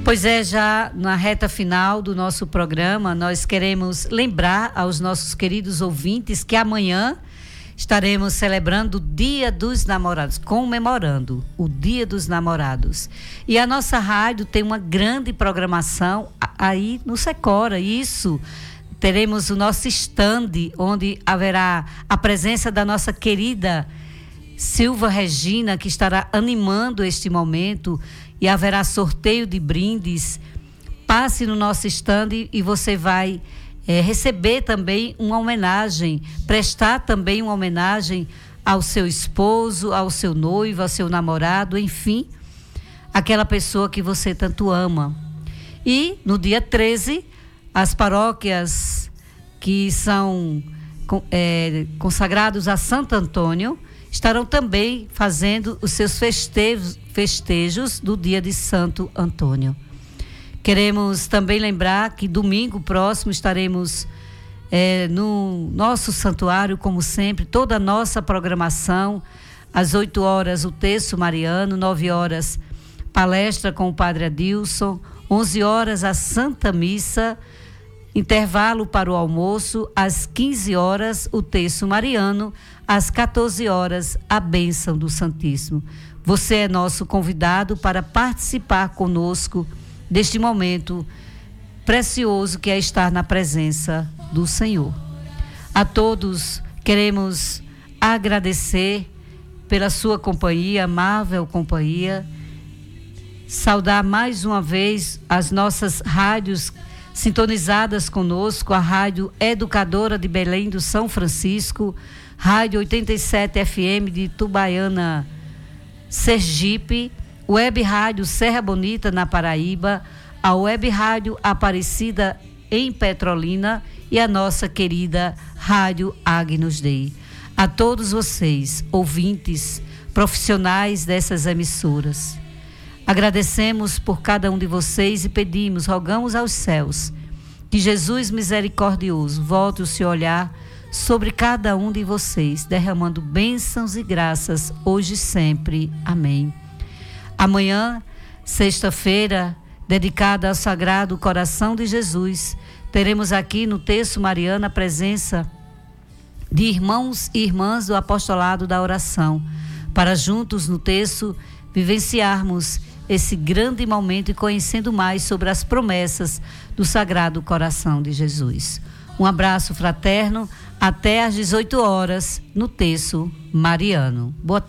Pois é, já na reta final do nosso programa, nós queremos lembrar aos nossos queridos ouvintes que amanhã estaremos celebrando o Dia dos Namorados, comemorando o Dia dos Namorados. E a nossa rádio tem uma grande programação aí no Secora. Isso, teremos o nosso stand, onde haverá a presença da nossa querida Silva Regina, que estará animando este momento, e haverá sorteio de brindes. Passe no nosso stand e você vai receber também uma homenagem, prestar também uma homenagem ao seu esposo, ao seu noivo, ao seu namorado, enfim, aquela pessoa que você tanto ama. E no dia 13, as paróquias que são consagrados a Santo Antônio estarão também fazendo os seus festejos do dia de Santo Antônio. Queremos também lembrar que domingo próximo estaremos no nosso santuário, como sempre, toda a nossa programação. Às 8 horas o terço mariano, 9 horas palestra com o Padre Adilson, 11 horas a Santa Missa, intervalo para o almoço, às 15 horas o terço mariano, às 14 horas a bênção do Santíssimo. Você é nosso convidado para participar conosco deste momento precioso que é estar na presença do Senhor. A todos queremos agradecer pela sua companhia, amável companhia, saudar mais uma vez as nossas rádios sintonizadas conosco, a Rádio Educadora de Belém do São Francisco, Rádio 87 FM de Tubaiana, Sergipe, Web Rádio Serra Bonita, na Paraíba, a Web Rádio Aparecida, em Petrolina, e a nossa querida Rádio Agnus Dei. A todos vocês, ouvintes, profissionais dessas emissoras, agradecemos por cada um de vocês e pedimos, rogamos aos céus, que Jesus misericordioso volte o seu olhar sobre cada um de vocês, derramando bênçãos e graças hoje e sempre. Amém. Amanhã, sexta-feira, dedicada ao Sagrado Coração de Jesus, teremos aqui no terço mariano a presença de irmãos e irmãs do apostolado da oração, para juntos no terço vivenciarmos esse grande momento e conhecendo mais sobre as promessas do Sagrado Coração de Jesus. Um abraço fraterno, até às 18 horas no terço mariano. Boa tarde.